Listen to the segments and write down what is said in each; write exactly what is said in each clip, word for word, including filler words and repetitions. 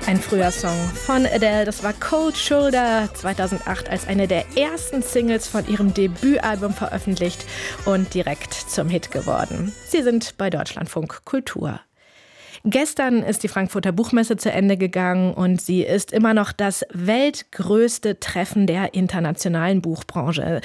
Ein Frühjahrssong von Adele, das war Cold Shoulder, zweitausendacht als eine der ersten Singles von ihrem Debütalbum veröffentlicht und direkt zum Hit geworden. Sie sind bei Deutschlandfunk Kultur. Gestern ist die Frankfurter Buchmesse zu Ende gegangen und sie ist immer noch das weltgrößte Treffen der internationalen Buchbranche.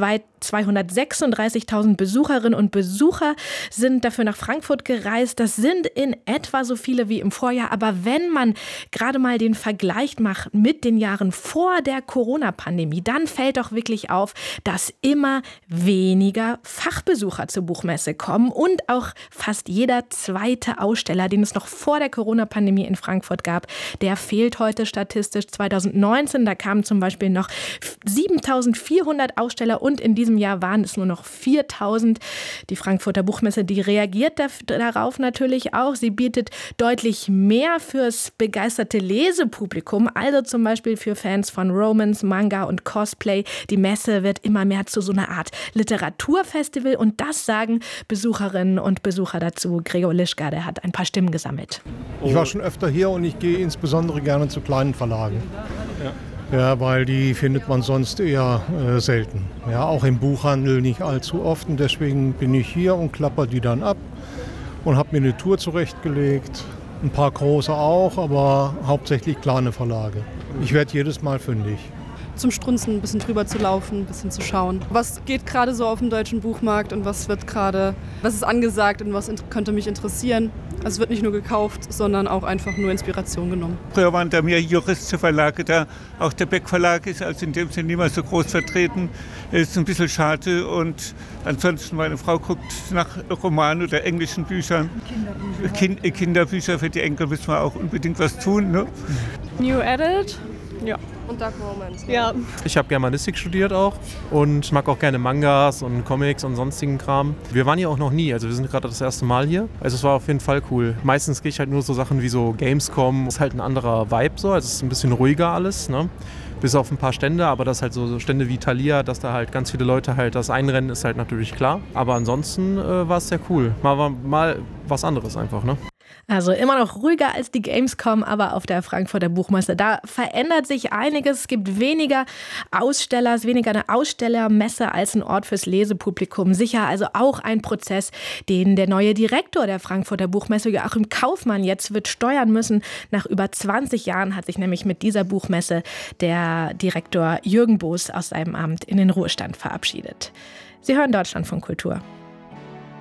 zweihundertsechsunddreißigtausend Besucherinnen und Besucher sind dafür nach Frankfurt gereist. Das sind in etwa so viele wie im Vorjahr. Aber wenn man gerade mal den Vergleich macht mit den Jahren vor der Corona-Pandemie, dann fällt doch wirklich auf, dass immer weniger Fachbesucher zur Buchmesse kommen und auch fast jeder zweite Aussteller, den es noch vor der Corona-Pandemie in Frankfurt gab, der fehlt heute statistisch. zweitausendneunzehn, da kamen zum Beispiel noch siebentausendvierhundert Aussteller und in diesem Jahr waren es nur noch viertausend. Die Frankfurter Buchmesse, die reagiert darauf natürlich auch. Sie bietet deutlich mehr fürs begeisterte Lesepublikum, also zum Beispiel für Fans von Romance, Manga und Cosplay. Die Messe wird immer mehr zu so einer Art Literaturfestival und das sagen Besucherinnen und Besucher dazu. Gregor Lischka, der hat ein paar Stimmen gesammelt. Ich war schon öfter hier und ich gehe insbesondere gerne zu kleinen Verlagen. Ja. Ja, weil die findet man sonst eher äh, selten. Ja, auch im Buchhandel nicht allzu oft. Und deswegen bin ich hier und klapper die dann ab und habe mir eine Tour zurechtgelegt. Ein paar große auch, aber hauptsächlich kleine Verlage. Ich werde jedes Mal fündig. Zum Strunzen ein bisschen drüber zu laufen, ein bisschen zu schauen. Was geht gerade so auf dem deutschen Buchmarkt und was wird gerade, was ist angesagt und was in, könnte mich interessieren. Also es wird nicht nur gekauft, sondern auch einfach nur Inspiration genommen. Früher waren da mehr juristische Verlage da. Auch der Beck Verlag ist also in dem Sinne nicht mehr so groß vertreten. Ist ein bisschen schade und ansonsten meine Frau guckt nach Romanen oder englischen Büchern. Kinderbücher. Kind, Kinderbücher für die Enkel müssen wir auch unbedingt was tun. Ne? New Adult. Ja. Und Dark Romance. Ne? Ja. Ich habe Germanistik studiert auch und mag auch gerne Mangas und Comics und sonstigen Kram. Wir waren hier auch noch nie, also wir sind gerade das erste Mal hier. Also es war auf jeden Fall cool. Meistens gehe ich halt nur so Sachen wie so Gamescom. Ist halt ein anderer Vibe so, also es ist ein bisschen ruhiger alles, ne? Bis auf ein paar Stände, aber das halt so Stände wie Thalia, dass da halt ganz viele Leute halt das einrennen, ist halt natürlich klar. Aber ansonsten äh, war es sehr cool. Mal, mal was anderes einfach, ne? Also immer noch ruhiger als die Gamescom, aber auf der Frankfurter Buchmesse, da verändert sich einiges. Es gibt weniger Aussteller, es ist weniger eine Ausstellermesse als ein Ort fürs Lesepublikum. Sicher also auch ein Prozess, den der neue Direktor der Frankfurter Buchmesse, Joachim Kaufmann, jetzt wird steuern müssen. Nach über zwanzig Jahren hat sich nämlich mit dieser Buchmesse der Direktor Jürgen Boos aus seinem Amt in den Ruhestand verabschiedet. Sie hören Deutschlandfunk Kultur.